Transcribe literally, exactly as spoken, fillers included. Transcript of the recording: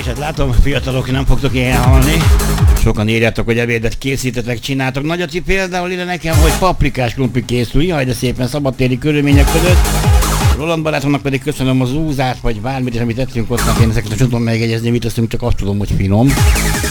És hát látom, fiatalok, nem fogtok ilyen halni. Sokan írjátok, hogy ebédet készítetek, csináltok. Nagyati például ide nekem, hogy paprikás krumpli készül. Jaj, de szépen szabadtéri körülmények között. Roland barátomnak pedig köszönöm az úzát, vagy bármit is, amit tettünk ott. Én ezeket nem tudom megjegyezni, mit teszünk, csak azt tudom, hogy finom.